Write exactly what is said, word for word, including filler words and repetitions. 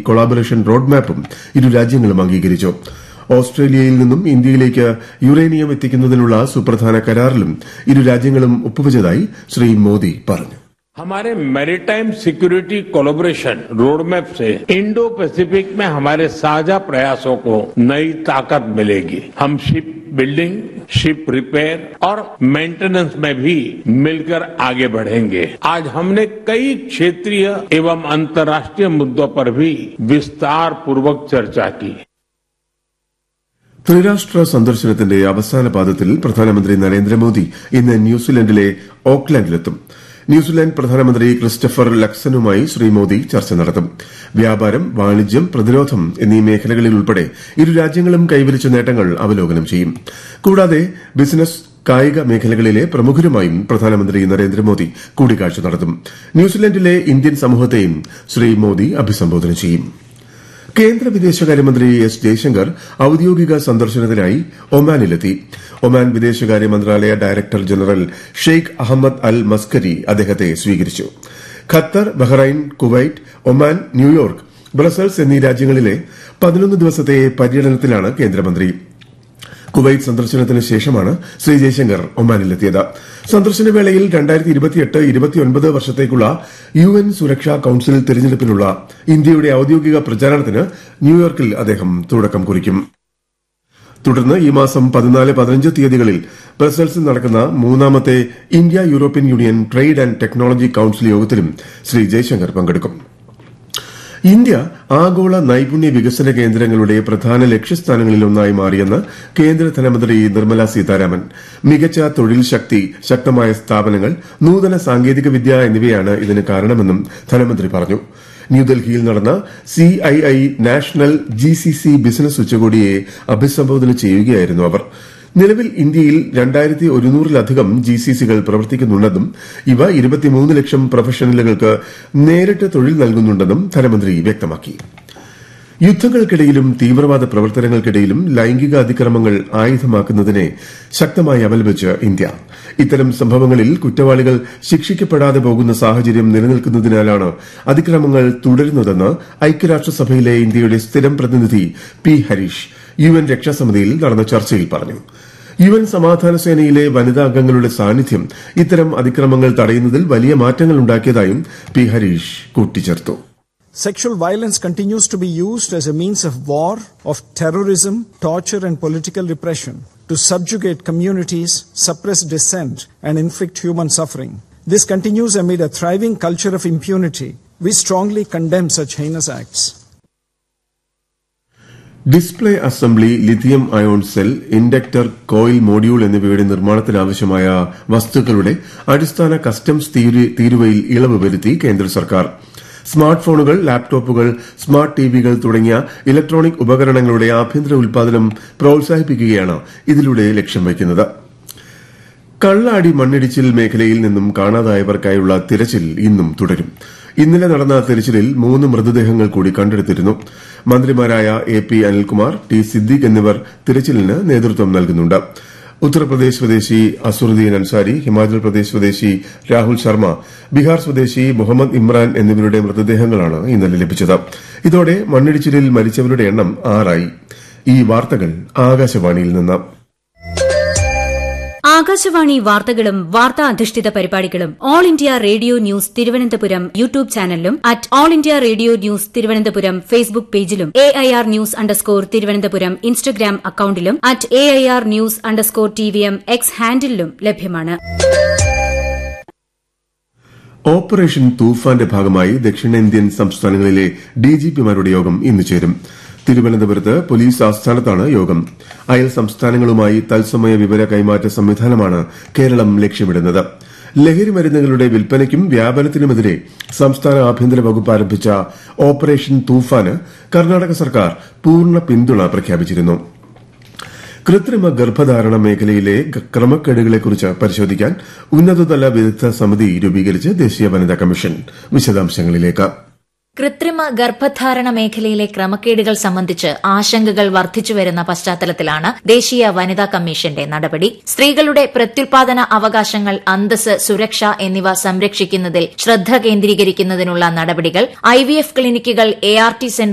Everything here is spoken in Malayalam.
കൊളാബറേഷൻ റോഡ് മാപ്പും ഇരു രാജ്യങ്ങളും അംഗീകരിച്ചു. ഓസ്ട്രേലിയയിൽ നിന്നും ഇന്ത്യയിലേക്ക് യുറേനിയം എത്തിക്കുന്നതിനുള്ള സുപ്രധാന കരാറിലും ഇരു രാജ്യങ്ങളും ഒപ്പുവച്ചതായി ശ്രീ മോദി പറഞ്ഞു. हमारे मैरीटाइम सिक्योरिटी कोलैबोरेशन रोडमैप से इंडो पैसिफिक में हमारे साझा प्रयासों को नई ताकत मिलेगी. हम शिप बिल्डिंग, शिप रिपेयर और मेंटेनेंस में भी मिलकर आगे बढ़ेंगे. आज हमने कई क्षेत्रीय एवं अंतर्राष्ट्रीय मुद्दों पर भी विस्तार पूर्वक चर्चा की. ത്രിരാഷ്ട്ര സന്ദർശനത്തിന്റെ അവസാന പാദത്തിൽ പ്രധാനമന്ത്രി നരേന്ദ്രമോദി ഇന്ന് ന്യൂസിലൻഡിലെ ഓക്ലാൻഡിലെത്തും. ന്യൂസിലാൻഡ് പ്രധാനമന്ത്രി ക്രിസ്റ്റഫർ ലക്സനുമായി ശ്രീ മോദി ചർച്ച നടത്തും. വ്യാപാരം, വാണിജ്യം, പ്രതിരോധം എന്നീ മേഖലകളിൽ ഉൾപ്പെടെ ഇരു രാജ്യങ്ങളും കൈവരിച്ച നേട്ടങ്ങൾ അവലോകനം ചെയ്യും. കൂടാതെ ബിസിനസ്, കായിക മേഖലകളിലെ പ്രമുഖരുമായും പ്രധാനമന്ത്രി നരേന്ദ്രമോദി കൂടിക്കാഴ്ച നടത്തും. ന്യൂസിലൻഡിലെ ഇന്ത്യൻ സമൂഹത്തെയും ശ്രീ മോദി അഭിസംബോധന ചെയ്യും. കേന്ദ്ര വിദേശകാര്യമന്ത്രി എസ് ജയശങ്കർ ഔദ്യോഗിക സന്ദർശനത്തിനായി ഒമാനിലെത്തി. ഒമാൻ വിദേശകാര്യ മന്ത്രാലയ ഡയറക്ടർ ജനറൽ ഷെയ്ഖ് അഹമ്മദ് അൽ മസ്കരി അദ്ദേഹത്തെ സ്വീകരിച്ചു. Qatar, Bahrain, Kuwait, Oman, New York, Brussels എന്നീ രാജ്യങ്ങളിലെ പതിനൊന്ന് ദിവസത്തെ പര്യടനത്തിലാണ് കേന്ദ്രമന്ത്രി. കുവൈറ്റ് സന്ദർശനത്തിന് ശേഷമാണ് ശ്രീ ജയശങ്കർ ഒമാനിലെത്തിയത്. സന്ദർശനവേളയിൽ രണ്ടായിരത്തി ഇരുപത്തിയെട്ട് ഇരുപത്തിയൊൻപത് വർഷത്തേക്കുള്ള യു എൻ സുരക്ഷാ കൌൺസിൽ തെരഞ്ഞെടുപ്പിനുള്ള ഇന്ത്യയുടെ ഔദ്യോഗിക പ്രചാരണത്തിന് ന്യൂയോർക്കിൽ അദ്ദേഹം തുടക്കം കുറിക്കും. തുടർന്ന് ഈ മാസം പതിനാല് പതിനഞ്ച് തീയതികളിൽ ബ്രസൽസിൽ നടക്കുന്ന മൂന്നാമത്തെ India European union trade and technology council യോഗത്തിലും ശ്രീ ജയശങ്കർ പങ്കെടുക്കും. ഇന്ത്യ ആഗോള നൈപുണ്യ വികസന കേന്ദ്രങ്ങളുടെ പ്രധാന ലക്ഷ്യസ്ഥാനങ്ങളിലൊന്നായി മാറിയെന്ന് കേന്ദ്ര ധനമന്ത്രി നിർമ്മല സീതാരാമൻ. മികച്ച തൊഴിൽ ശക്തി, ശക്തമായ സ്ഥാപനങ്ങൾ, നൂതന സാങ്കേതിക വിദ്യ എന്നിവയാണ് ഇതിന് കാരണമെന്നും ധനമന്ത്രി പറഞ്ഞു. ന്യൂഡൽഹിയിൽ നടന്ന C I I national G C C business ഉച്ചകോടിയെ അഭിസംബോധന ചെയ്യുകയായിരുന്നു അവർ. നിലവിൽ ഇന്ത്യയിൽ രണ്ടായിരത്തി ഒരുന്നൂറിലധികം ജി സി സികൾ പ്രവർത്തിക്കുന്നുണ്ടെന്നും ഇവ ഇരുപത്തിമൂന്ന് ലക്ഷം പ്രൊഫഷണലുകൾക്ക് നേരിട്ട് തൊഴിൽ നൽകുന്നുണ്ടെന്നും ധനമന്ത്രി വ്യക്തമാക്കി. യുദ്ധങ്ങൾക്കിടയിലും തീവ്രവാദ പ്രവർത്തനങ്ങൾക്കിടയിലും ലൈംഗിക അതിക്രമങ്ങൾ ആയുധമാക്കുന്നതിനെ ശക്തമായി അപലപിച്ച് ഇന്ത്യ. ഇത്തരം സംഭവങ്ങളിൽ കുറ്റവാളികൾ ശിക്ഷിക്കപ്പെടാതെ പോകുന്ന സാഹചര്യം നിലനിൽക്കുന്നതിനാലാണ് അതിക്രമങ്ങൾ തുടരുന്നതെന്ന് ഐക്യരാഷ്ട്രസഭയിലെ ഇന്ത്യയുടെ സ്ഥിരം പ്രതിനിധി പി ഹരീഷ് യു എൻ രക്ഷാസമിതിയിൽ നടന്ന ചർച്ചയിൽ പറഞ്ഞു. യു എൻ സമാധാന സേനയിലെ വനിതാ അംഗങ്ങളുടെ സാന്നിധ്യം ഇത്തരം അതിക്രമങ്ങൾ തടയുന്നതിൽ വലിയ മാറ്റങ്ങൾ ഉണ്ടാക്കിയതായും പി ഹരീഷ് കൂട്ടിച്ചേർത്തു. Sexual violence continues to be used as a means of war, of terrorism, torture and political repression to subjugate communities, suppress dissent and inflict human suffering. This continues amid a thriving culture of impunity. We strongly condemn such heinous acts. Display assembly, lithium ion cell, inductor, coil module എന്നിവയുടെ നിർമ്മാണത്തിനാവശ്യമായ വസ്തുക്കളുടെ അടിസ്ഥാന കസ്റ്റംസ് തീരുവയിൽ ഇളവ് വരുത്തി കേന്ദ്ര സർക്കാർ. സ്മാർട്ട് ഫോണുകൾ, ലാപ്ടോപ്പുകൾ, സ്മാർട്ട് ടിവികൾ തുടങ്ങിയ ഇലക്ട്രോണിക് ഉപകരണങ്ങളുടെ ആഭ്യന്തര ഉൽപാദനം പ്രോത്സാഹിപ്പിക്കുകയാണ് ഇതിലൂടെ ലക്ഷ്യം വയ്ക്കുന്നത്. കള്ളാടി മണ്ണിടിച്ചിൽ മേഖലയിൽ നിന്നും കാണാതായവർക്കായുള്ള തിരച്ചിൽ ഇന്നും തുടരും. ഇന്നലെ നടന്ന തിരച്ചിലിൽ മൂന്ന് മൃതദേഹങ്ങൾ കൂടി കണ്ടെടുത്തിരുന്നു. മന്ത്രിമാരായ A P Anilkumar, T Siddique എന്നിവർ തിരച്ചിലിന് നേതൃത്വം നൽകുന്നുണ്ട്. ഉത്തർപ്രദേശ് സ്വദേശി അസുറുദ്ദീൻ അൻസാരി, ഹിമാചൽ പ്രദേശ് സ്വദേശി രാഹുൽ ശർമ്മ, ബീഹാർ സ്വദേശി മുഹമ്മദ് ഇമ്രാൻ എന്നിവരുടെ മൃതദേഹങ്ങളാണ് ഇന്നലെ ലഭിച്ചത്. ഇതോടെ മണ്ണിടിച്ചിലിൽ മരിച്ചവരുടെ എണ്ണം ആറായി. ഈ വാർത്തകൾ ആകാശവാണിയിൽ നിന്ന്. ആകാശവാണി വാർത്തകളും വാർത്താ അധിഷ്ഠിത പരിപാടികളും all India radio news Thiruvananthapuram YouTube ചാനലിലും at all India radio news Thiruvananthapuram Facebook പേജിലും A I R news underscore Thiruvananthapuram Instagram അക്കൌണ്ടിലും at A I R news underscore T V M X ഹാൻഡിലും ലഭ്യമാണ്. ഓപ്പറേഷൻ തൂഫാന്റെ ഭാഗമായി ദക്ഷിണേന്ത്യൻ സംസ്ഥാനങ്ങളിലെ ഡിജിപിമാരുടെ യോഗം ഇന്ന് ചേരും. തിരുവനന്തപുരത്ത് പോലീസ് ആസ്ഥാനത്താണ് യോഗം. അയൽ സംസ്ഥാനങ്ങളുമായി തത്സമയ വിവര കൈമാറ്റ സംവിധാനമാണ് കേരളം ലക്ഷ്യമിടുന്നത്. ലഹരി മരുന്നുകളുടെ വിൽപ്പനയ്ക്കും വ്യാപനത്തിനുമെതിരെ സംസ്ഥാന ആഭ്യന്തര വകുപ്പ് ആരംഭിച്ച ഓപ്പറേഷൻ തൂഫാന് കർണാടക സർക്കാർ പൂർണ്ണ പിന്തുണ പ്രഖ്യാപിച്ചിരുന്നു. കൃത്രിമ ഗർഭധാരണ മേഖലയിലെ ക്രമക്കേടുകളെക്കുറിച്ച് പരിശോധിക്കാൻ ഉന്നതതല വിദഗ്ധ സമിതി രൂപീകരിച്ച് ദേശീയ വനിതാ കമ്മീഷൻ. വിശദാംശങ്ങളിലേക്ക്. കൃത്രിമ ഗർഭധാരണ മേഖലയിലെ ക്രമക്കേടുകൾ സംബന്ധിച്ച് ആശങ്കകൾ വർദ്ധിച്ചുവരുന്ന പശ്ചാത്തലത്തിലാണ് ദേശീയ വനിതാ കമ്മീഷന്റെ നടപടി. സ്ത്രീകളുടെ പ്രത്യുൽപാദന അവകാശങ്ങൾ, അന്തസ്, സുരക്ഷ എന്നിവ സംരക്ഷിക്കുന്നതിൽ ശ്രദ്ധ കേന്ദ്രീകരിക്കുന്നതിനുള്ള നടപടികൾ, ഐ വി എഫ് ക്ലിനിക്കുകൾ, എ ആർ ടി